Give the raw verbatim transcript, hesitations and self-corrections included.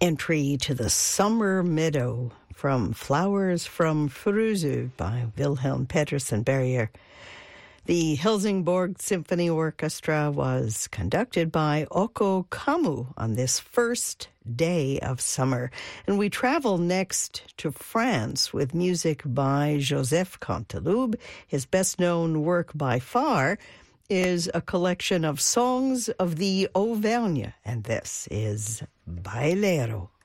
Entry to the Summer Meadow from Flowers from Fruzu by Wilhelm Pedersen Berrier. The Helsingborg Symphony Orchestra was conducted by Oko Kamu on this first day of summer. And we travel next to France with music by Joseph Canteloube. His best-known work by far is a collection of songs of the Auvergne, and this is Bailero.